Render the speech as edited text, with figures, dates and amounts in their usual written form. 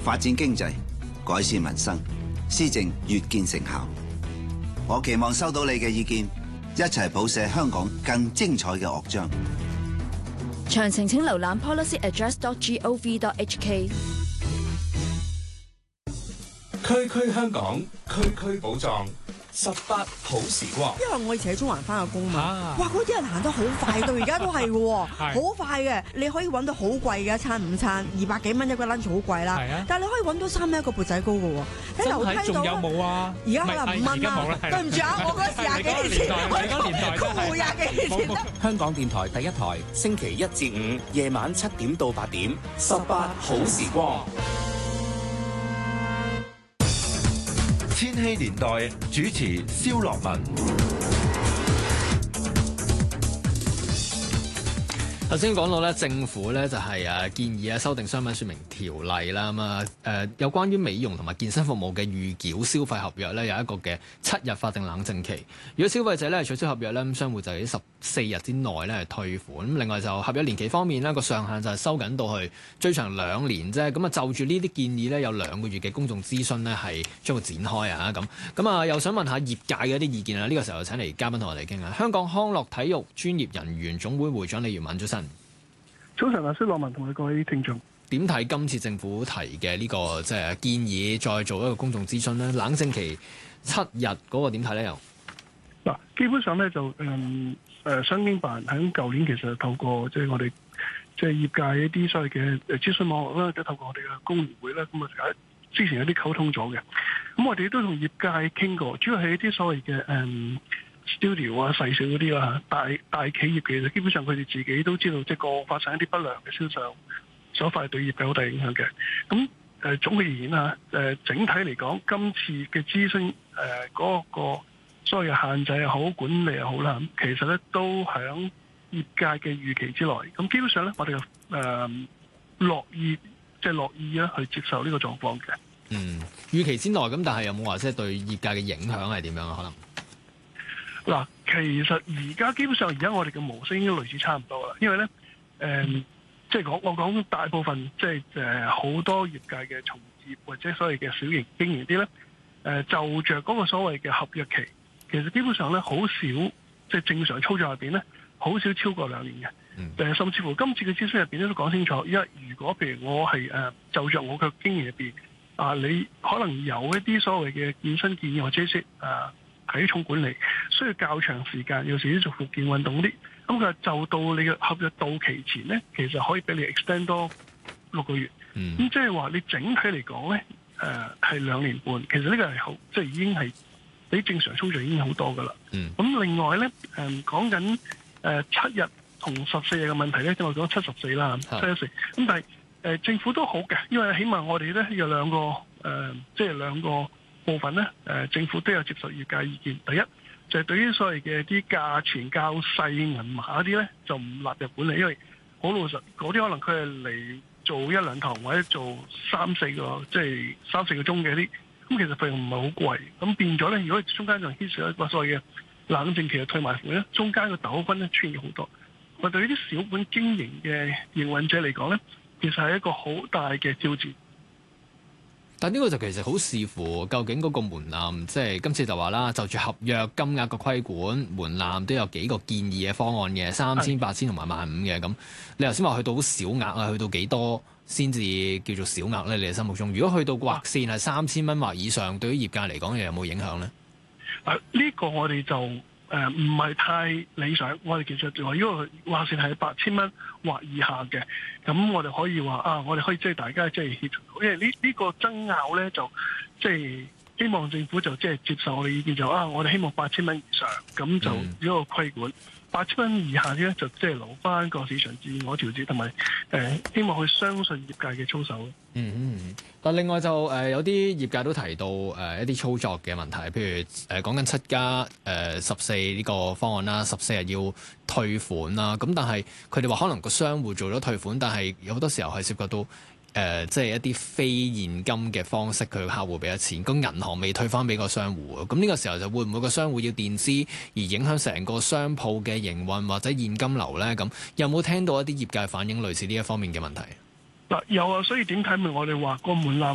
發展經濟，改善民生，施政越見成效。我期望收到你嘅意見，一齊譜寫香港更精彩嘅樂章。 詳情請瀏覽 policyaddress.gov.hk。 區區香港，區區寶藏，18好時光。 因為我以前喺中環翻個工嘛，哇！嗰啲人行得好快，到而家都係嘅，好快嘅。你可以揾到好貴嘅一餐午餐，200幾蚊一個 lunch 好貴啦。但係你可以揾到3蚊一個缽仔糕嘅喎。喺樓梯度仲有冇啊？而家可能5蚊啦。對唔住啊，我嗰時20幾年前，公戶20幾年前。 香港電台第一台，星期1至5夜晚7點到8點，18好時光。 千禧年代主持蕭樂文。 頭先講到咧，政府咧就係建議修訂商品說明條例啦，有關於美容同埋健身服務嘅預繳消費合約咧，有一個嘅7日法定冷靜期。如果消費者咧取消合約咧，咁商戶就喺14日之內咧退款。另外就合約年期方面咧，個上限就係收緊到去最長2年啫。咁就住呢啲建議咧，有2個月嘅公眾諮詢咧係將會展開啊。咁又想問下業界嘅一啲意見啊。呢個時候請嚟嘉賓同我哋傾下。香港康樂體育專業人員總會會長李元敏，早晨。 早晨，蕭樂文同埋各位聽眾， 點睇今次政府提嘅呢個即係建議，再做一個公眾諮詢咧？冷靜期7日嗰個點睇咧？又嗱，基本上咧就商經辦喺舊年其實透過即係我哋即係業界一啲所謂嘅諮詢網絡啦，即係透過我哋嘅工聯會啦，咁啊之前有啲溝通咗嘅。咁我哋都同業界傾過，主要係一啲所謂嘅studio 啊，細小嗰啲啦，大企業其實基本上佢哋自己都知道，即係個發生一啲不良嘅銷售手法對業界好大影響嘅。咁總嘅而言啊，整體嚟講，今次嘅諮詢嗰個所謂嘅限制又好，管理又好啦，其實咧都喺業界嘅預期之內。咁基本上咧，我哋就樂意啦去接受呢個狀況嘅。 預期之內咁，但係有冇話即係對業界嘅影響係點樣啊？可能？ 嗱，其實而家基本上而家我哋嘅模式已經類似差唔多啦，因為咧即係我講大部分即係好多業界嘅從業或者所謂嘅小型經營啲咧，就着嗰個所謂嘅合約期，其實基本上咧好少即係正常操作入邊咧，好少超過2年嘅。甚至乎今次嘅諮詢入邊咧都講清楚，因為如果譬如我係就着我嘅經營入邊你可能有一啲所謂嘅健身建議或者係體重管理需要較長時間，有時做復健運動啲，咁佢就到你嘅合約到期前咧，其實可以俾你 extend 多6個月。咁即係話你整體嚟講咧，係2年半。其實呢個係好，即係已經係比正常操作已經好多噶啦。咁另外咧，講緊7日同14日嘅問題咧，即係我講74啦，74。咁但係政府都好嘅，因為起碼我哋咧有2個即係2個部分咧，政府都有接受業界意見。第一就係對於所謂嘅啲價錢較細銀碼啲咧，就唔納入管理，因為好老實，嗰啲可能佢係嚟做1-2堂或者做3-4個，即係3-4個鐘嘅啲，咁其實費用唔係好貴。咁變咗咧，如果中間仲牽涉一個所謂嘅冷靜期嘅退埋款咧，中間個糾紛咧出現咗好多。我對於啲小本經營嘅營運者嚟講咧，其實係一個好大嘅挑戰。 但呢個就其實好視乎究竟嗰個門檻，即係今次就話啦，就住合約金額嘅規管門檻都有幾個建議嘅方案嘅，3000、8000同埋15000嘅。咁你頭先話去到好小額啊，去到幾多先至叫做小額咧？你哋心目中，如果去到劃線係3000蚊或以上，對於業界嚟講，又有冇影響咧？ 呢個我哋就唔係太理想。我哋其實話如果劃線係8000蚊或以下嘅，咁我哋可以話我哋可以即係大家即係協調，因為呢個爭拗咧就即係希望政府就即係接受我哋意見，就我哋希望8000蚊以上，咁就一個規管。8000蚊以下啲咧就即係留翻個市場自我調節，同埋希望去相信業界嘅操守。 但另外就有啲業界都提到一啲操作嘅問題，譬如講緊7+14呢個方案啦，14日要退款啦。咁但係佢哋話可能個商戶做咗退款，但係有好多時候係涉及到即係一啲非現金嘅方式，佢客戶俾咗錢，個銀行未退翻俾個商戶。咁呢個時候就會唔會個商戶要墊資，而影響成個商鋪嘅營運或者現金流咧？咁有冇聽到一啲業界反映類似呢一方面嘅問題？ 有啊，所以點解咪我哋話個門檻